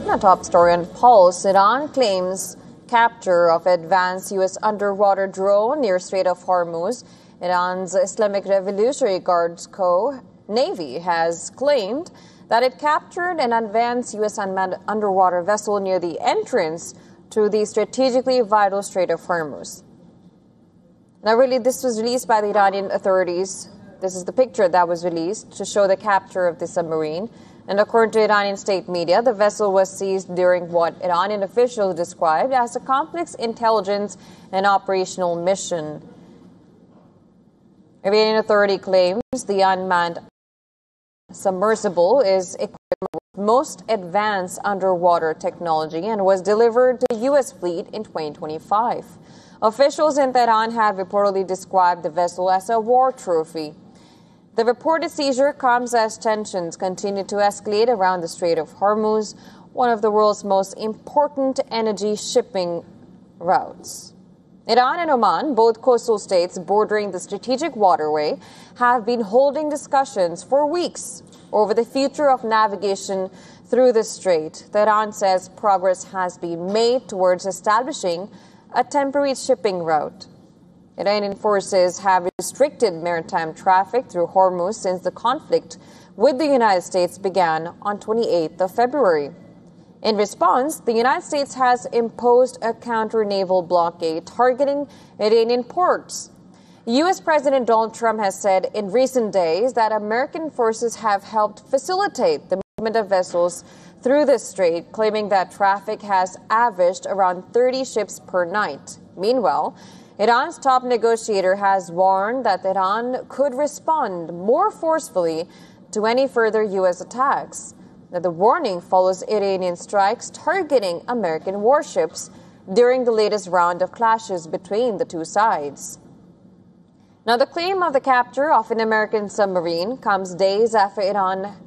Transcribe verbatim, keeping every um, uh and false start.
A top story on Pulse. Iran claims capture of advanced U S underwater drone near Strait of Hormuz. Iran's Islamic Revolutionary Guards Corps Navy has claimed that it captured an advanced U S unmanned underwater vessel near the entrance to the strategically vital Strait of Hormuz. Now, really, this was released by the Iranian authorities. This is the picture that was released to show the capture of the submarine. And according to Iranian state media, the vessel was seized during what Iranian officials described as a complex intelligence and operational mission. Iranian authority claims the unmanned submersible is equipped with most advanced underwater technology and was delivered to the U S fleet in twenty twenty-five. Officials in Tehran have reportedly described the vessel as a war trophy. The reported seizure comes as tensions continue to escalate around the Strait of Hormuz, one of the world's most important energy shipping routes. Iran and Oman, both coastal states bordering the strategic waterway, have been holding discussions for weeks over the future of navigation through the strait. Tehran says progress has been made towards establishing a temporary shipping route. Iranian forces have restricted maritime traffic through Hormuz since the conflict with the United States began on twenty-eighth of February. In response, the United States has imposed a counter-naval blockade targeting Iranian ports. U S President Donald Trump has said in recent days that American forces have helped facilitate the movement of vessels through the strait, claiming that traffic has averaged around thirty ships per night. Meanwhile, Iran's top negotiator has warned that Iran could respond more forcefully to any further U S attacks. Now, the warning follows Iranian strikes targeting American warships during the latest round of clashes between the two sides. Now, the claim of the capture of an American submarine comes days after Iran